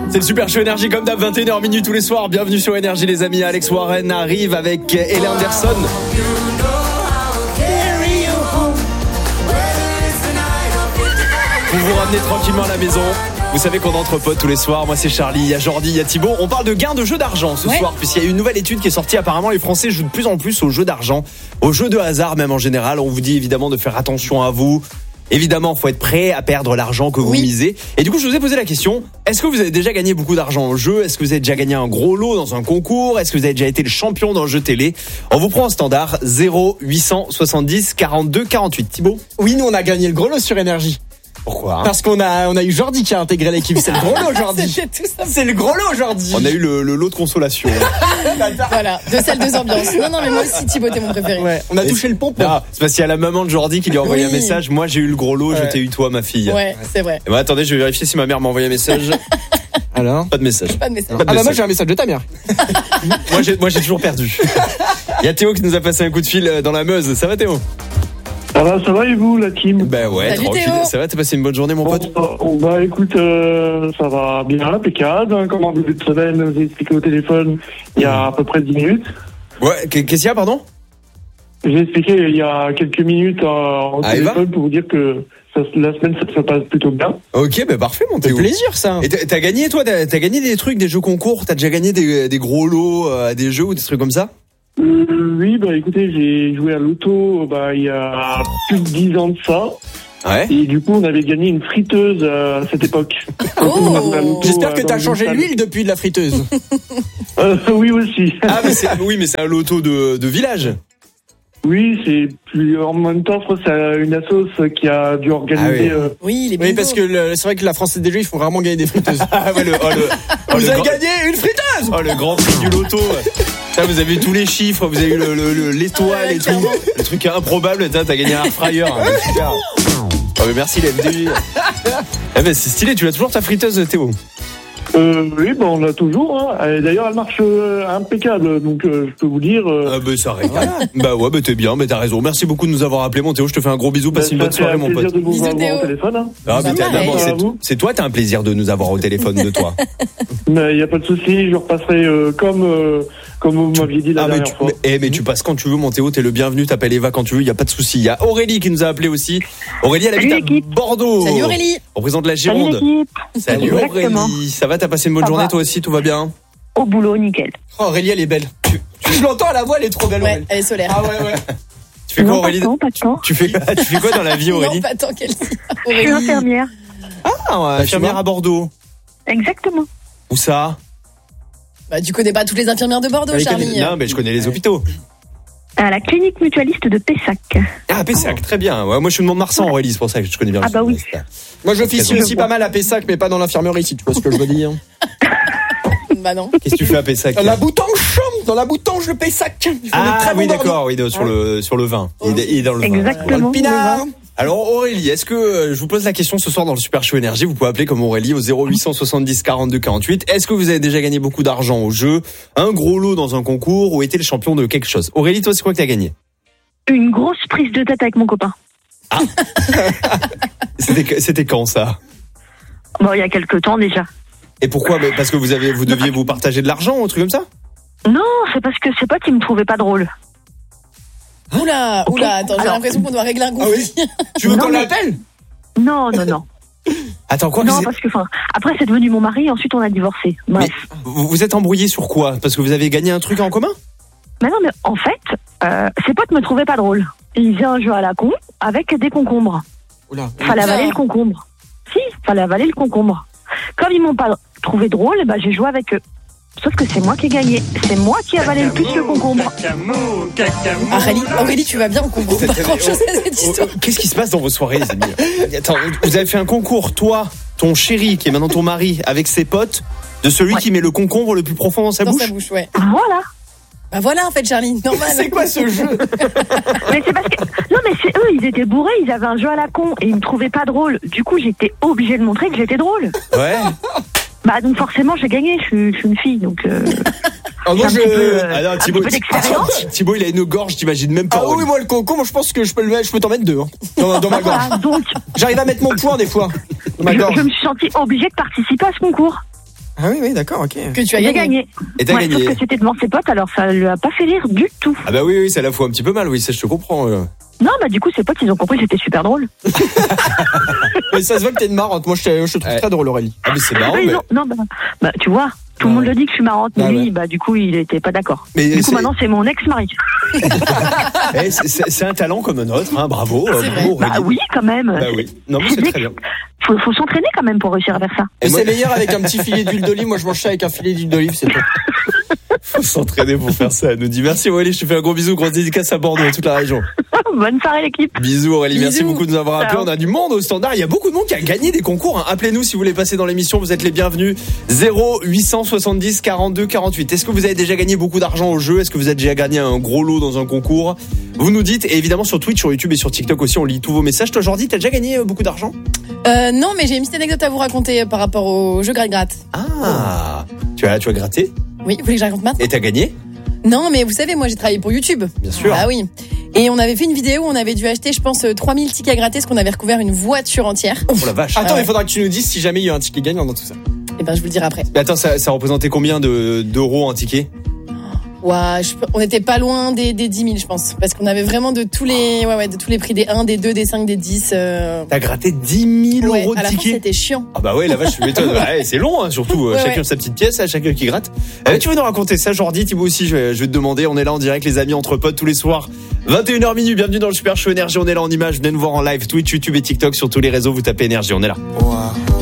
C'est le Super Show Énergie comme d'hab, 21h minuit tous les soirs. Bienvenue sur Énergie les amis. Alex Warren arrive avec Ellie Anderson. Vous vous ramenez tranquillement à la maison. Vous savez qu'on entre potes tous les soirs. Moi c'est Charlie, il y a Jordi, il y a Thibaut. On parle de gains de jeux d'argent ce soir, puisqu'il y a une nouvelle étude qui est sortie. Apparemment les Français jouent de plus en plus aux jeux d'argent, aux jeux de hasard même en général. On vous dit évidemment de faire attention à vous. Évidemment, faut être prêt à perdre l'argent que vous misez. Et du coup, je vous ai posé la question, est-ce que vous avez déjà gagné beaucoup d'argent en jeu ? Est-ce que vous avez déjà gagné un gros lot dans un concours ? Est-ce que vous avez déjà été le champion d'un jeu télé ? On vous prend en standard 0870 42 48. Thibaut ? Oui, nous on a gagné le gros lot sur Énergie. Pourquoi ? Parce qu'on a eu Jordi qui a intégré l'équipe. C'est le gros lot Jordi. C'est le gros lot Jordi. On a eu le lot de consolation. Voilà, deux salles, deux ambiances. Non, mais moi aussi Thibaut t'es mon préféré. Ouais, on a touché le pompon. Non, c'est parce qu'il y a la maman de Jordi qui lui a envoyé un message. Moi j'ai eu le gros lot, je t'ai eu toi ma fille. Ouais, c'est vrai. Et bah, attendez, je vais vérifier si ma mère m'a envoyé un message. Alors ? Pas de message. Pas de message. Moi j'ai un message de ta mère. Moi j'ai toujours perdu. Il y a Théo qui nous a passé un coup de fil dans la Meuse. Ça va Théo ? Ça va et vous, la team ? Ben ouais, salut, tranquille. Théo. Ça va, t'as passé une bonne journée, mon pote ? Bah écoute, ça va bien, impeccable. Comme en début de semaine, vous avez expliqué au téléphone il y a à peu près 10 minutes. Ouais, qu'est-ce qu'il y a, pardon ? J'ai expliqué il y a quelques minutes au téléphone pour vous dire que la semaine, ça se passe plutôt bien. Ok, ben parfait, mon C'est Théo. plaisir ça. Et t'as gagné, toi, t'as gagné des trucs, des jeux concours ? T'as déjà gagné des gros lots à des jeux ou des trucs comme ça ? Oui, bah écoutez, j'ai joué à l'auto il y a plus de 10 ans de ça. Ouais. Et du coup, on avait gagné une friteuse à cette époque. J'espère que t'as changé l'huile depuis de la friteuse. Oui aussi. Ah, mais c'est un loto de village. Oui, c'est plus en même temps, je crois que c'est une assoce qui a dû organiser. Oui, les Oui, parce que c'est vrai que la Française des Jeux, ils font rarement gagner des friteuses. Ah ouais, Vous avez gagné une friteuse. Oh, le grand prix du loto. Là, vous avez eu tous les chiffres, vous avez eu l'étoile et tout. Le truc improbable, t'as gagné un air fryer. Super. Oh, mais merci, la MDJ. Eh ben, c'est stylé, tu as toujours ta friteuse, Théo? Oui, on l'a toujours. Hein. D'ailleurs, elle marche impeccable, donc je peux vous dire. Ah bah ça régale. Bah ouais, t'es bien, t'as raison. Merci beaucoup de nous avoir appelé, mon Théo. Je te fais un gros bisou, passe une bonne soirée, mon pote. C'est un plaisir de vous Bisous, avoir Théo. au téléphone. Hein. Ah, mais C'est toi, t'as un plaisir de nous avoir au téléphone de toi. Mais il n'y a pas de souci, je repasserai comme vous m'aviez dit la dernière fois. Mais tu passes quand tu veux, mon Théo, t'es le bienvenu, t'appelles Eva quand tu veux, il y a pas de souci. Il y a Aurélie qui nous a appelé aussi. Aurélie, elle habite à Bordeaux. Salut Aurélie. On représente la Gironde. Salut Exactement. Aurélie. Ça va, t'as passé une bonne journée toi aussi, tout va bien? Au boulot, nickel. Oh, Aurélie, elle est belle. Je l'entends à la voix, elle est trop belle. Ouais, Aurélie. elle est solaire. Ah ouais. Tu fais quoi, Non, Aurélie? pas de temps. Tu fais quoi dans la vie, Aurélie? Non, pas tant qu'elle dit. Je suis infirmière. Ah, infirmière à Bordeaux. Exactement. Où ça? Bah, tu connais pas toutes les infirmières de Bordeaux, Charlie. Non, mais je connais les hôpitaux. À la clinique mutualiste de Pessac. Ah, Pessac, très bien. Ouais, moi, je suis de Mont-de-Marsan, Aurélie, c'est pour ça que je connais bien. Ah bah oui. Moi, j'officie aussi pas mal à Pessac, mais pas dans l'infirmerie, si tu vois ce que je veux dire. Bah non. Qu'est-ce que tu fais à Pessac? Dans la boutange, le Pessac. Ils font des très Ah bons oui, Bordeaux. d'accord, oui, sur le vin. Et dans le vin. Exactement. Dans le pinard. Alors Aurélie, est-ce que je vous pose la question ce soir dans le Super Show Énergie, vous pouvez appeler comme Aurélie au 0870 42 48. Est-ce que vous avez déjà gagné beaucoup d'argent au jeu, un gros lot dans un concours ou été le champion de quelque chose? Aurélie, toi, c'est quoi que t'as gagné? Une grosse prise de tête avec mon copain. Ah. C'était quand ça? Bon, il y a quelques temps déjà. Et pourquoi? Parce que vous deviez vous partager de l'argent ou un truc comme ça? Non, c'est parce que ses potes, ils me trouvaient pas drôle. Oula, attends, j'ai Alors- l'impression qu'on doit régler un conflit. Tu veux Non, qu'on mais- l'appelle? Non. Attends, quoi? Non, parce que, après, c'est devenu mon mari, ensuite, on a divorcé. Bref. Vous êtes embrouillé sur quoi? Parce que vous avez gagné un truc en commun? Mais non, mais en fait, ses potes me trouvaient pas drôle. Ils faisaient un jeu à la con avec des concombres. Oula. Fallait avaler le concombre. Si, fallait avaler le concombre. Comme ils m'ont pas trouvé drôle, j'ai joué avec eux. Sauf que c'est moi qui ai gagné. C'est moi qui ai avalé le plus le concombre. Aurélie, tu vas bien, on comprend pas grand-chose à cette histoire. Qu'est-ce qui se passe dans vos soirées, les amis? Attends, vous avez fait un concours, toi, ton chéri, qui est maintenant ton mari, avec ses potes, de celui qui met le concombre le plus profond dans sa Dans bouche? sa bouche, ouais. Voilà. Bah voilà, en fait, Charlie, normal. C'est quoi ce jeu? Mais c'est parce que... Non, mais c'est eux, ils étaient bourrés, ils avaient un jeu à la con et ils me trouvaient pas drôle. Du coup, j'étais obligée de montrer que j'étais drôle. Ouais. Donc forcément, j'ai gagné. Je suis une fille, donc... Ah, moi, j'ai un petit peu, Ah non, un petit peu d'expérience. Thibaut, il a une gorge, t'imagines même pas. Ah oui, moi, le concombre, je pense que je peux t'en mettre deux, hein, dans ma gorge. Voilà, donc, J'arrive à mettre mon poing, des fois, dans ma gorge. je me suis sentie obligée de participer à ce concours. Ah oui, d'accord, ok. Que tu as J'ai gagné. gagné. Et t'as Ouais, gagné. sauf que c'était devant ses potes, alors ça lui a pas fait rire du tout. Ah bah oui, ça la fout un petit peu mal, oui, ça je te comprends. Non, bah du coup, ses potes, ils ont compris que c'était super drôle. Mais ça se voit que t'es une marrante. Moi, je te trouve très drôle, Aurélie. Ah mais c'est marrant, Eux, mais... non, bah tu vois, tout le monde le dit que je suis marrante, mais Ah lui, ouais. bah du coup, il était pas d'accord. Mais Du coup, c'est- maintenant, c'est mon ex-mari. c'est un talent comme un autre, hein, bravo. C'est bravo Bah Aurélie. oui, quand même. Bah oui, non mais c'est très bien. Faut s'entraîner quand même pour réussir à faire ça. Mais moi- c'est meilleur avec un petit filet d'huile d'olive. Moi, je mange ça avec un filet d'huile d'olive, c'est tout. Faut s'entraîner pour faire ça, elle nous dit. Merci Aurélie, je te fais un gros bisou, grosse dédicace à Bordeaux et toute la région. Bonne soirée, l'équipe. Bisous Aurélie, merci Bisous. beaucoup de nous avoir appelés. Ciao. On a du monde au standard. Il y a beaucoup de monde qui a gagné des concours. Hein. Appelez-nous si vous voulez passer dans l'émission. Vous êtes les bienvenus. 0870 42 48. Est-ce que vous avez déjà gagné beaucoup d'argent au jeu? Est-ce que vous avez déjà gagné un gros lot dans un concours? Vous nous dites. Et évidemment sur Twitch, sur YouTube et sur TikTok aussi, on lit tous vos messages. Toi Jordi, t'as déjà gagné beaucoup d'argent? Non, mais j'ai une petite anecdote à vous raconter par rapport au jeu gratte-gratte. Ah, tu as gratté Oui, vous voulez que je raconte maintenant? et t'as gagné? Non, mais vous savez, moi j'ai travaillé pour YouTube. Bien sûr. Ah oui. Et on avait fait une vidéo où on avait dû acheter, je pense, 3000 tickets à gratter, parce qu'on avait recouvert une voiture entière. Oh la vache. Attends, ouais. il faudra que tu nous dises si jamais il y a un ticket gagnant dans tout ça. Et ben, je vous le dirai après. Mais attends, ça représentait combien d'euros un ticket? Ouais, on était pas loin des 10 000, je pense. Parce qu'on avait vraiment de tous les, de tous les prix, des 1, des 2, des 5, des 10. T'as gratté 10 000 Ouais, euros de à la fin, tickets? c'était chiant. Ah bah ouais, la vache, je m'étonne. Ouais, c'est long, hein, surtout. Ouais, Chacun ouais. sa petite pièce, chacun qui gratte. Tu veux nous raconter ça, Jordi? Thibaut aussi, je vais te demander. On est là en direct, les amis, entre potes, tous les soirs. 21h minuit, bienvenue dans le Super Show Énergie. On est là en image. Venez nous voir en live, Twitch, YouTube et TikTok. Sur tous les réseaux, vous tapez Énergie. On est là.